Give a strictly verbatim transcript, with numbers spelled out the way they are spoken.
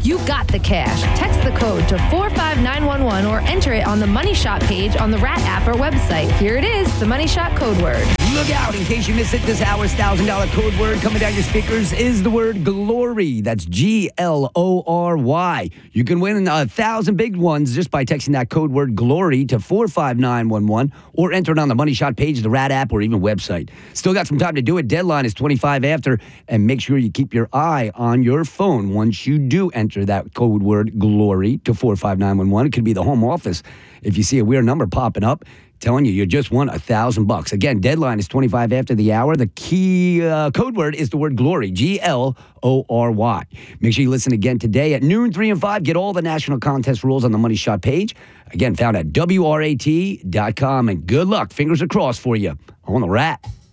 You got the cash. Text the code to four five nine one one or enter it on the Money Shot page on the Rat app or website. Here it is, the Money Shot code word. Look out, in case you missed it, this hour's one thousand dollars code word coming down your speakers is the word glory. That's G L O R Y. You can win a thousand big ones just by texting that code word glory to four five nine one one or enter it on the Money Shot page, the Rat app, or even website. Still got some time to do it. Deadline is twenty-five after, and make sure you keep your eye on your phone once you do enter that code word glory to four five nine one one. It could be the home office. If you see a weird number popping up, telling you you just won a thousand bucks. Again, deadline is twenty-five after the hour. The key uh, code word is the word glory, G L O R Y. Make sure you listen again today at noon, three and five. Get all the national contest rules on the Money Shot page. Again, found at W R A T dot com. And good luck. Fingers are crossed for you on the Rat.